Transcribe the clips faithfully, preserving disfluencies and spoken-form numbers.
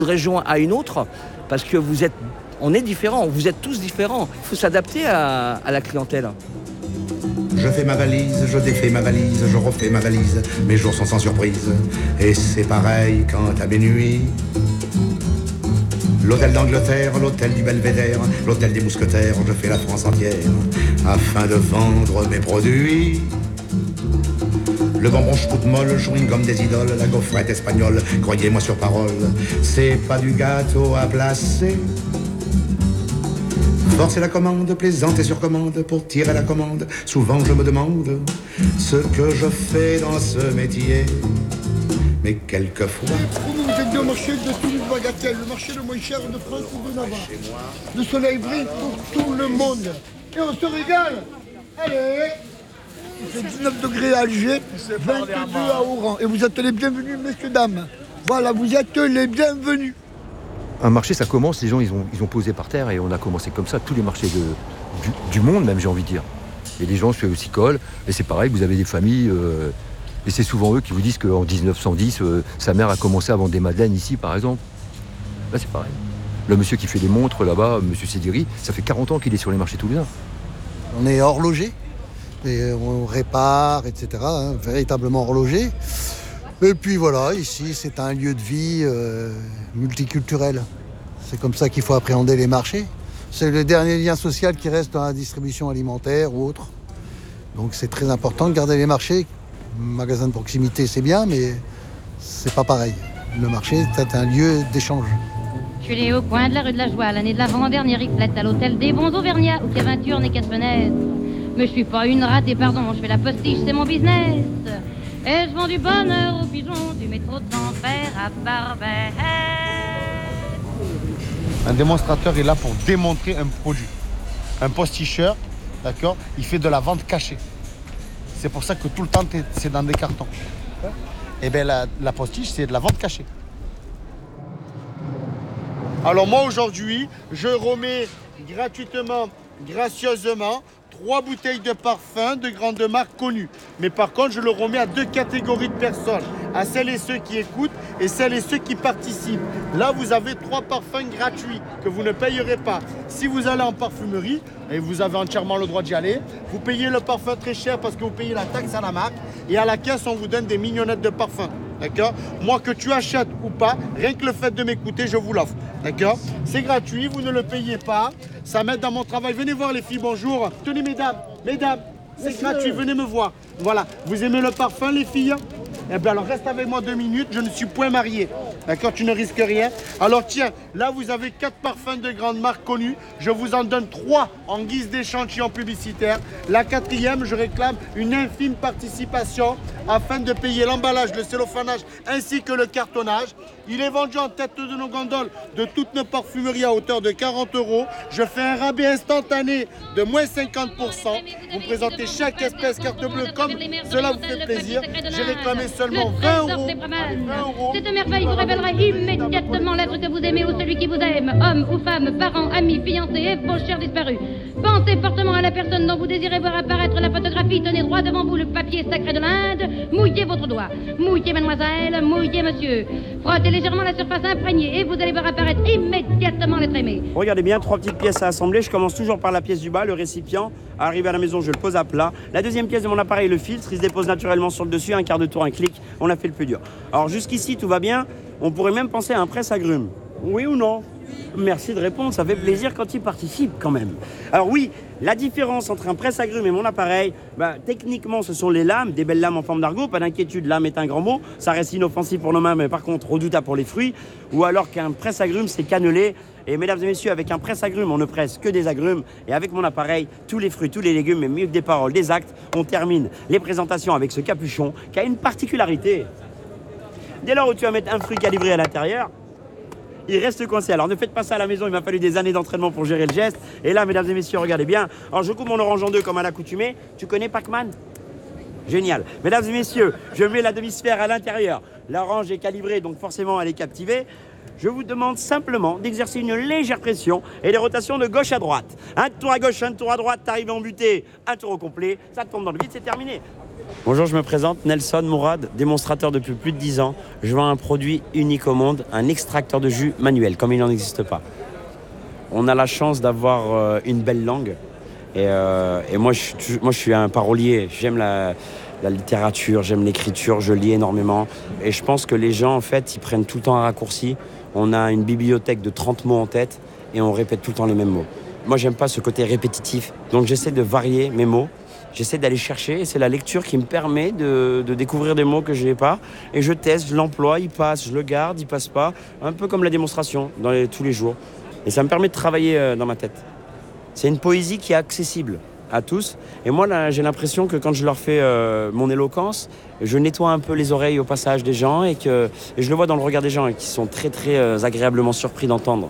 Une région à une autre, parce que vous êtes, on est différents, vous êtes tous différents. Il faut s'adapter à, à la clientèle. Je fais ma valise, je défais ma valise, je refais ma valise, mes jours sont sans surprise, et c'est pareil quand à minuit. L'hôtel d'Angleterre, l'hôtel du Belvédère, l'hôtel des Mousquetaires, je fais la France entière, afin de vendre mes produits. Le bonbon Spoutmoll, le chewing-gum des idoles, la gaufrette espagnole, croyez-moi sur parole, c'est pas du gâteau à placer. Force la commande, plaisanter sur commande, pour tirer la commande, souvent je me demande ce que je fais dans ce métier. Mais quelquefois... Vous êtes au marché de Toulouse-Bagatelle, le marché le moins cher de France ou de Navarre. Le soleil brille pour tout le monde. Et on se régale. Allez, il fait dix-neuf degrés à Alger, vingt-deux à Oran. Et vous êtes les bienvenus, messieurs, dames. Voilà, vous êtes les bienvenus. Un marché, ça commence, les gens, ils ont, ils ont posé par terre et on a commencé comme ça, tous les marchés de, du, du monde même, j'ai envie de dire. Et les gens s'y collent, et c'est pareil, vous avez des familles... Euh, Et c'est souvent eux qui vous disent qu'en dix-neuf cent dix, euh, sa mère a commencé à vendre des madeleines ici, par exemple. Là, c'est pareil. Le monsieur qui fait des montres là-bas, monsieur Sédiri, ça fait quarante ans qu'il est sur les marchés toulousains. On est horloger, et on répare, et cetera. Hein, véritablement horloger. Et puis voilà, ici, c'est un lieu de vie euh, multiculturel. C'est comme ça qu'il faut appréhender les marchés. C'est le dernier lien social qui reste dans la distribution alimentaire ou autre. Donc c'est très important de garder les marchés. Magasin de proximité, c'est bien, mais c'est pas pareil. Le marché, c'est un lieu d'échange. Je suis né au coin de la rue de la Joie, l'année de l'avant-dernière Yvelette, à l'hôtel des bons Auvergnats, où qu'il y avait un turne et quatre fenêtres. Mais je suis pas une ratée, pardon, je fais la postiche, c'est mon business. Et je vends du bonheur aux pigeons du métro d'enfer à Barbès. Un démonstrateur est là pour démontrer un produit. Un posticheur, d'accord, il fait de la vente cachée. C'est pour ça que tout le temps, c'est dans des cartons. Et bien, la, la postiche, c'est de la vente cachée. Alors moi, aujourd'hui, je remets gratuitement, gracieusement, trois bouteilles de parfum de grandes marques connues. Mais par contre, je le remets à deux catégories de personnes. À celles et ceux qui écoutent et celles et ceux qui participent. Là, vous avez trois parfums gratuits que vous ne payerez pas. Si vous allez en parfumerie, et vous avez entièrement le droit d'y aller, vous payez le parfum très cher parce que vous payez la taxe à la marque. Et à la caisse, on vous donne des mignonnettes de parfum. D'accord? Moi, que tu achètes ou pas, rien que le fait de m'écouter, je vous l'offre. D'accord? C'est gratuit, vous ne le payez pas. Ça m'aide dans mon travail. Venez voir les filles, bonjour. Tenez, mesdames, mesdames, c'est gratuit, venez me voir. Voilà, vous aimez le parfum, les filles? Eh bien, alors reste avec moi deux minutes, je ne suis point marié. D'accord, tu ne risques rien. Alors tiens, là vous avez quatre parfums de grandes marques connues. Je vous en donne trois en guise d'échantillon publicitaire. La quatrième, je réclame une infime participation afin de payer l'emballage, le cellophanage ainsi que le cartonnage. Il est vendu en tête de nos gondoles de toutes nos parfumeries à hauteur de quarante euros. Je fais un rabais instantané de moins cinquante pour cent. Vous présentez chaque espèce carte bleue comme cela vous fait plaisir. J'ai réclamé seulement vingt euros. Cette merveille vous révélera immédiatement l'être que vous aimez ou celui qui vous aime, homme ou femme, parents, amis, fiancés et vos chers disparus. Pensez fortement à la personne dont vous désirez voir apparaître la photographie. Tenez droit devant vous le papier sacré de l'Inde. Mouillez votre doigt. Mouillez mademoiselle, mouillez monsieur. Frottez légèrement la surface imprégnée et vous allez voir apparaître immédiatement l'être aimé. Regardez bien, trois petites pièces à assembler. Je commence toujours par la pièce du bas, le récipient. Arrivé à la maison, je le pose à plat. La deuxième pièce de mon appareil, le filtre, il se dépose naturellement sur le dessus. Un quart de tour, un clic. On a fait le plus dur. Alors jusqu'ici, tout va bien. On pourrait même penser à un presse-agrumes. Oui ou non? Merci de répondre, ça fait plaisir quand il participe quand même. Alors oui, la différence entre un presse-agrumes et mon appareil, bah, techniquement ce sont les lames, des belles lames en forme d'argot, pas d'inquiétude, lame est un grand mot, ça reste inoffensif pour nos mains, mais par contre redoutable pour les fruits, ou alors qu'un presse-agrumes c'est cannelé, et mesdames et messieurs, avec un presse-agrumes, on ne presse que des agrumes, et avec mon appareil, tous les fruits, tous les légumes, mais mieux que des paroles, des actes, on termine les présentations avec ce capuchon qui a une particularité. Dès lors où tu vas mettre un fruit calibré à l'intérieur, il reste coincé. Alors ne faites pas ça à la maison, il m'a fallu des années d'entraînement pour gérer le geste. Et là, mesdames et messieurs, regardez bien. Alors je coupe mon orange en deux comme à l'accoutumée. Tu connais Pac-Man? Génial. Mesdames et messieurs, je mets la demi-sphère à l'intérieur. L'orange est calibrée, donc forcément elle est captivée. Je vous demande simplement d'exercer une légère pression et des rotations de gauche à droite. Un tour à gauche, un tour à droite, t'arrives en butée, un tour au complet, ça te tombe dans le vide, c'est terminé. Bonjour, je me présente, Nelson Mourad, démonstrateur depuis plus de dix ans. Je vends un produit unique au monde, un extracteur de jus manuel, comme il n'en existe pas. On a la chance d'avoir euh, une belle langue. Et, euh, et moi, je, moi, je suis un parolier. J'aime la, la littérature, j'aime l'écriture, je lis énormément. Et je pense que les gens, en fait, ils prennent tout le temps un raccourci. On a une bibliothèque de trente mots en tête et on répète tout le temps les mêmes mots. Moi, j'aime pas ce côté répétitif. Donc, j'essaie de varier mes mots. J'essaie d'aller chercher et c'est la lecture qui me permet de, de découvrir des mots que je n'ai pas. Et je teste, je l'emploie, il passe, je le garde, il passe pas. Un peu comme la démonstration dans les, tous les jours. Et ça me permet de travailler euh, dans ma tête. C'est une poésie qui est accessible à tous. Et moi, là, j'ai l'impression que quand je leur fais euh, mon éloquence, je nettoie un peu les oreilles au passage des gens et que et je le vois dans le regard des gens et qui sont très, très euh, agréablement surpris d'entendre.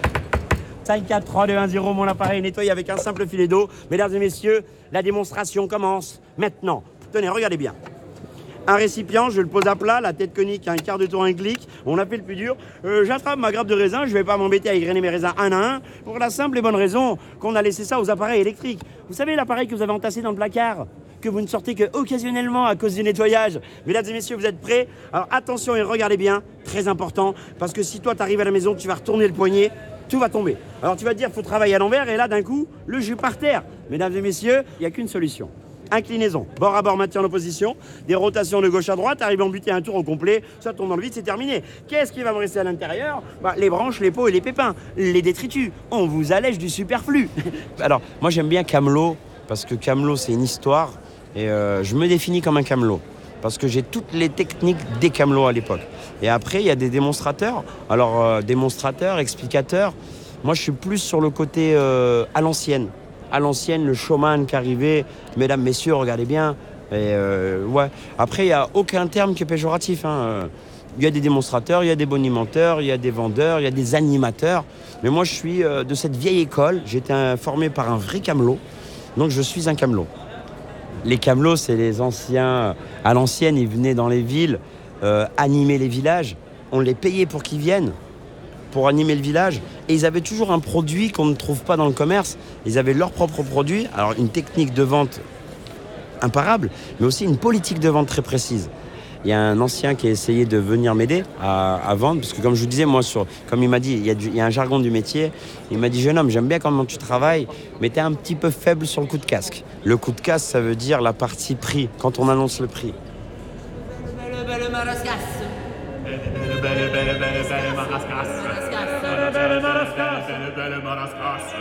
cinq, quatre, trois, deux, un, zéro, mon appareil est nettoyé avec un simple filet d'eau. Mesdames et messieurs, la démonstration commence maintenant. Tenez, regardez bien. Un récipient, je le pose à plat, la tête conique, un quart de tour, un clic. On a fait le plus dur. Euh, J'attrape ma grappe de raisin, je ne vais pas m'embêter à égrener mes raisins un à un, pour la simple et bonne raison qu'on a laissé ça aux appareils électriques. Vous savez, l'appareil que vous avez entassé dans le placard, que vous ne sortez que occasionnellement à cause du nettoyage. Mesdames et messieurs, vous êtes prêts? Alors attention et regardez bien, très important, parce que si toi tu arrives à la maison, tu vas retourner le poignet, tout va tomber. Alors tu vas te dire, il faut travailler à l'envers, et là d'un coup, le jus par terre. Mesdames et messieurs, il n'y a qu'une solution. Inclinaison, bord à bord, maintien en opposition, des rotations de gauche à droite, arrive à en buter un tour au complet, ça tombe dans le vide, c'est terminé. Qu'est-ce qui va me rester à l'intérieur? Bah, les branches, les peaux et les pépins, les détritus. On vous allège du superflu. Alors, moi j'aime bien Camelot, parce que Camelot c'est une histoire, et euh, je me définis comme un Camelot, parce que j'ai toutes les techniques des Camelots à l'époque. Et après, il y a des démonstrateurs, alors euh, démonstrateurs, explicateurs. Moi je suis plus sur le côté euh, à l'ancienne. À l'ancienne, le showman qui arrivait, mesdames, messieurs, regardez bien. Et euh, ouais. Après, il n'y a aucun terme qui est péjoratif. Hein. Il y a des démonstrateurs, il y a des bonimenteurs, il y a des vendeurs, il y a des animateurs. Mais moi, je suis euh, de cette vieille école. J'ai été formé par un vrai camelot. Donc, je suis un camelot. Les camelots, c'est les anciens. À l'ancienne, ils venaient dans les villes euh, animer les villages. On les payait pour qu'ils viennent, pour animer le village. Et ils avaient toujours un produit qu'on ne trouve pas dans le commerce. Ils avaient leur propre produit. Alors, une technique de vente imparable, mais aussi une politique de vente très précise. Il y a un ancien qui a essayé de venir m'aider à, à vendre, parce que comme je vous disais, moi, sur, comme il m'a dit, il y, a du, il y a un jargon du métier. Il m'a dit, jeune homme, j'aime bien comment tu travailles, mais tu es un petit peu faible sur le coup de casque. Le coup de casque, ça veut dire la partie prix, quand on annonce le prix. Belle, belle, belle marascasse. Belle, belle, belle, belle, belle marascasse. Belle, belle, belle marascasse.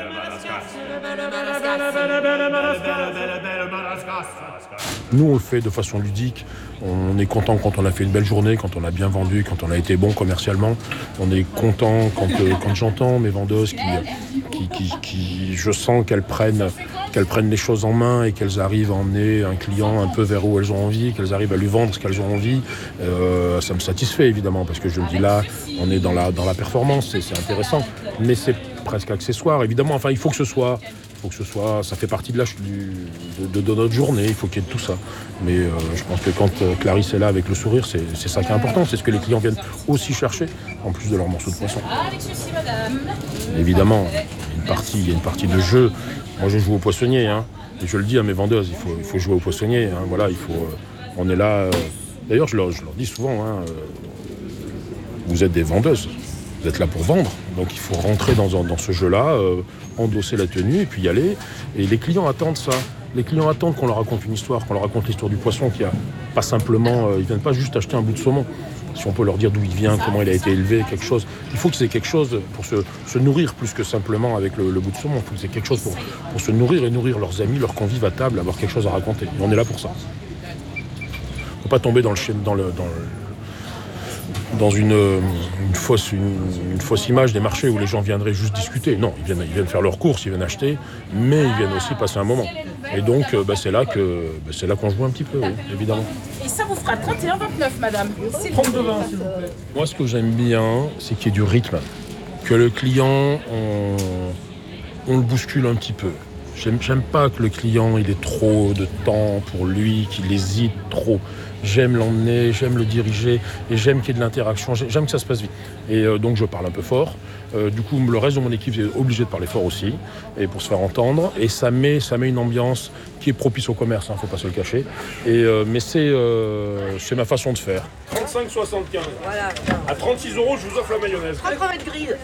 Nous, on le fait de façon ludique. On est content quand on a fait une belle journée, quand on a bien vendu, quand on a été bon commercialement. On est content quand, euh, quand j'entends mes vendeuses qui, qui, qui, qui je sens qu'elles prennent, qu'elles prennent les choses en main et qu'elles arrivent à emmener un client un peu vers où elles ont envie, qu'elles arrivent à lui vendre ce qu'elles ont envie. Euh, ça me satisfait évidemment, parce que je me dis là, on est dans la, dans la performance, c'est, c'est intéressant. Mais c'est presque accessoire, évidemment. Enfin, il faut que ce soit... Il faut que ce soit, ça fait partie de, la, du, de, de notre journée, il faut qu'il y ait tout ça. Mais euh, je pense que quand euh, Clarisse est là avec le sourire, c'est, c'est ça qui est important. C'est ce que les clients viennent aussi chercher, en plus de leur morceau de poisson. Avec ceci, madame. Évidemment, il y a une partie, il y a une partie de jeu. Moi, je joue au poissonnier, hein, et je le dis à mes vendeuses, il faut, il faut jouer au poissonnier. Hein, voilà, il faut, euh, on est là. Euh, d'ailleurs, je leur, je leur dis souvent, hein, euh, vous êtes des vendeuses. Vous êtes là pour vendre, donc il faut rentrer dans, dans ce jeu-là, euh, endosser la tenue et puis y aller. Et les clients attendent ça. Les clients attendent qu'on leur raconte une histoire, qu'on leur raconte l'histoire du poisson, qui a pas simplement, euh, ils viennent pas juste acheter un bout de saumon. Si on peut leur dire d'où il vient, comment il a été élevé, quelque chose. Il faut que c'est quelque chose pour se, se nourrir plus que simplement avec le, le bout de saumon. Il faut que c'est quelque chose pour, pour se nourrir et nourrir leurs amis, leurs convives à table, avoir quelque chose à raconter. Et on est là pour ça. Faut pas tomber dans le dans le dans le dans une, une, fausse, une, une fausse image des marchés où les gens viendraient juste discuter. Non, ils viennent, ils viennent faire leurs courses, ils viennent acheter, mais ils viennent aussi passer un moment. Et donc, bah, c'est, là que, bah, c'est là qu'on joue un petit peu, oui, évidemment. Et ça vous fera trente et un vingt-neuf, madame. trente-deux vingt, s'il vous plaît. Moi, ce que j'aime bien, c'est qu'il y ait du rythme. Que le client, on, on le bouscule un petit peu. J'aime, j'aime pas que le client il ait trop de temps pour lui, qu'il hésite trop. j'aime l'emmener, j'aime le diriger et j'aime qu'il y ait de l'interaction, j'aime que ça se passe vite. Et euh, donc je parle un peu fort. Euh, du coup, le reste de mon équipe est obligé de parler fort aussi, et pour se faire entendre. Et ça met, ça met une ambiance qui est propice au commerce, il hein, ne faut pas se le cacher. Et, euh, mais c'est, euh, c'est ma façon de faire. trente-cinq soixante-quinze. Voilà. À trente-six euros, je vous offre la mayonnaise. trente crevettes grises.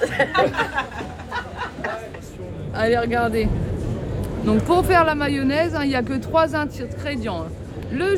Allez, regardez. Donc pour faire la mayonnaise, il hein, n'y a que trois ingrédients. Le